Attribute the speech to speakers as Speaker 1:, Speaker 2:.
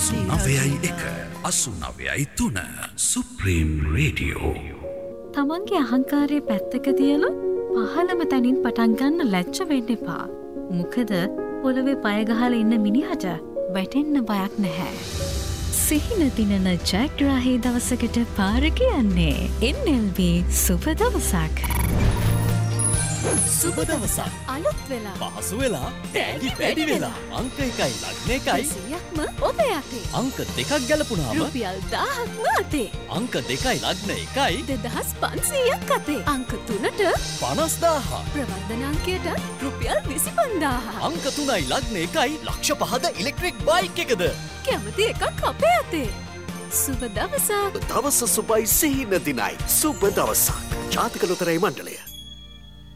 Speaker 1: 89.1 supreme radio.
Speaker 2: තමන්ගේ අහංකාරය පැත්තක තියලා පහළම තැනින් පටන් ගන්න ලැජ්ජ වෙන්න එපා. මොකද පොළවේ පය ගහලා ඉන්න මිනිහට වැටෙන්න බයක් නැහැ. සිහින දිනන ජයග්‍රාහී දවසකට පාර කියන්නේ NLB සුබ දවසක්.
Speaker 3: සුබ දවසක්
Speaker 4: අලුත් වෙලා
Speaker 3: පහසු වෙලා ටැලි වැඩි වෙලා අංක 1යි ලග්න 1යි
Speaker 4: 100ක්ම ඔබ යතේ.
Speaker 3: අංක 2ක් ගැලපුණාම
Speaker 4: රුපියල් 1000ක්ම අතේ.
Speaker 3: අංක 2යි ලග්න 1යි
Speaker 4: 2500ක් අතේ. අංක 3ට
Speaker 3: 50000
Speaker 4: ප්‍රවර්ධන අංකයට රුපියල් 25000.
Speaker 3: අංක 3යි ලග්න 1යි ලක්ෂ 5ද ඉලෙක්ට්‍රික් බයික් එකද
Speaker 4: කැමති එකක් අපේ අතේ. සුබ දවසක්.
Speaker 5: දවස සුබයි සිහින දිනයි සුබ දවසක්. ජාතික ලොතරැයි මණ්ඩලය.